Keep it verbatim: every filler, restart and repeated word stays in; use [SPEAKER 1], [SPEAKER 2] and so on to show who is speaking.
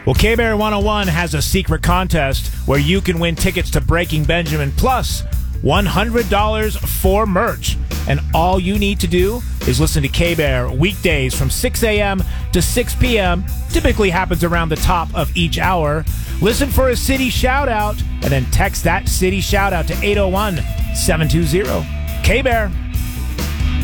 [SPEAKER 1] Well, K-Bear one oh one has a secret contest where you can win tickets to Breaking Benjamin plus one hundred dollars for merch. And all you need to do is listen to K-Bear weekdays from six a.m. to six p.m. Typically happens around the top of each hour. Listen for a city shout-out and then text that city shout-out to eight oh one, seven two zero. K-Bear.